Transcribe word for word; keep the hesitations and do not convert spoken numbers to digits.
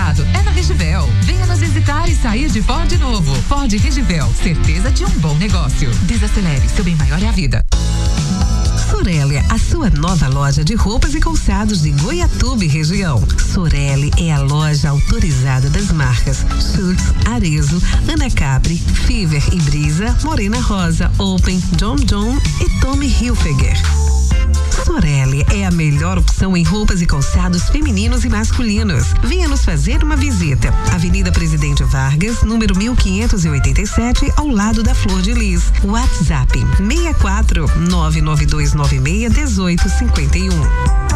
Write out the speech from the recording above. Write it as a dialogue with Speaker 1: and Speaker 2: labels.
Speaker 1: resultado é na Regivel. Venha nos visitar e sair de Ford novo. Ford Regivel, certeza de um bom negócio. Desacelere, seu bem maior é a vida.
Speaker 2: Sorelle, a sua nova loja de roupas e calçados de Goiatuba e região. Sorelle é a loja autorizada das marcas Schutz, Arezzo, Ana Capri, Fever e Brisa, Morena Rosa, Open, John John e Tommy Hilfiger. Sorelle é a melhor opção em roupas e calçados femininos e masculinos. Venha nos fazer uma visita. Avenida Presidente Vargas, número mil quinhentos e oitenta e sete, ao lado da Flor de Lis. WhatsApp seis quatro nove nove dois nove seis um oito cinco um.